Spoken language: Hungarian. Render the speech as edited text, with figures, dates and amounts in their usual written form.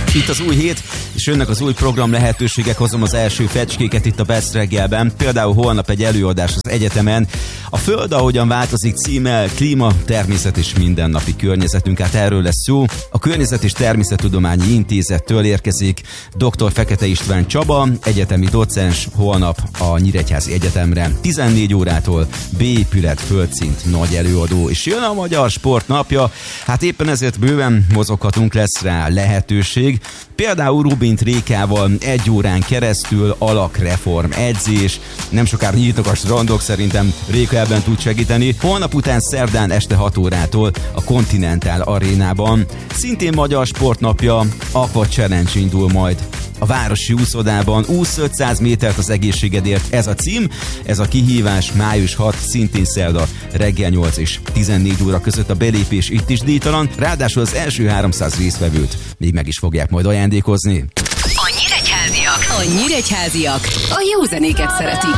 Itt az új hét, és jönnek az új program lehetőségek, hozom az első fecskéket itt a Best reggelben. Például holnap egy előadás az egyetemen. A Föld, ahogyan változik címmel, klíma, természet és mindennapi környezetünk. Hát erről lesz szó. A Környezet- és Természettudományi Intézettől érkezik dr. Fekete István Csaba, egyetemi docens holnap a Nyíregyházi Egyetemre. 14 órától B-épület földszint nagy előadó. És jön a Magyar Sport napja, hát éppen ezért bőven mozoghatunk, lesz rá lehetőség. Például Rubint Rékával 1 órán keresztül alakreform edzés. Nem sokára nyíltak a strandok, szerintem Réka ebben tud segíteni. Holnap után szerdán este 6 órától a Continental Arénában. Szintén Magyar Sportnapja, Aqua Challenge indul majd a városi úszodában. Úsz 500 métert az egészségedért, ez a cím, ez a kihívás. Május 6, szintén szerda, reggel 8 és 14 óra között. A belépés itt is díjtalan, ráadásul az első 300 résztvevőt még meg is fogják majd ajándékozni. A nyíregyháziak a jó zenéket szeretik.